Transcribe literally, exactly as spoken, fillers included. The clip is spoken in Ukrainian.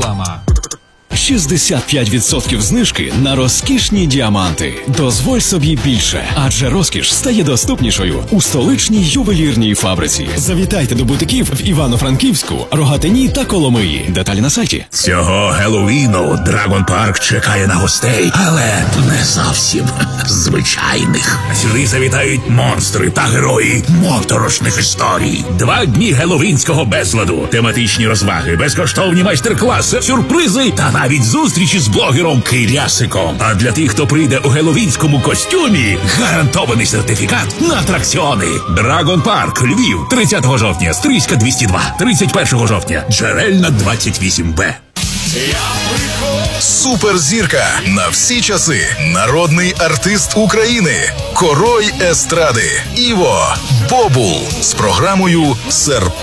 реклама. шістдесят п'ять відсотків знижки на розкішні діаманти. Дозволь собі більше, адже розкіш стає доступнішою у столичній ювелірній фабриці. Завітайте до бутиків в Івано-Франківську, Рогатині та Коломиї. Деталі на сайті. Цього Геловіну Драгон Парк чекає на гостей, але не зовсім звичайних. Сюди завітають монстри та герої моторошних історій. Два дні геловінського безладу, тематичні розваги, безкоштовні майстер-класи, сюрпризи та навіть зустрічі з блогером Кирясиком. А для тих, хто прийде у геловінському костюмі, гарантований сертифікат на атракціони. Драгон Парк, Львів, тридцятого жовтня, Стрийська двісті два, тридцять першого жовтня, Джерельна двадцять вісім Б. Суперзірка на всі часи. Народний артист України. Король естради. Іво Бобул з програмою «Серпентарій».